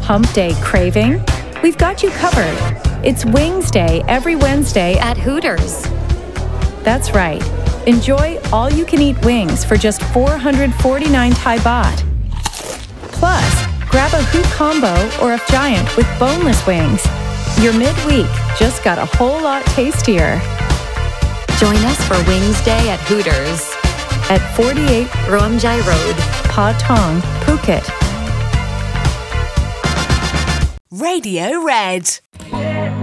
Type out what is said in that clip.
hump day craving? We've got you covered. It's Wings Day every Wednesday at Hooters. That's right. Enjoy all-you-can-eat wings for just 449 Thai baht. Plus, grab a Hoot Combo or a Giant with boneless wings. Your midweek just got a whole lot tastier. Join us for Wings Day at Hooters at 48 Romjai Road, Patong, Phuket. Radio Red.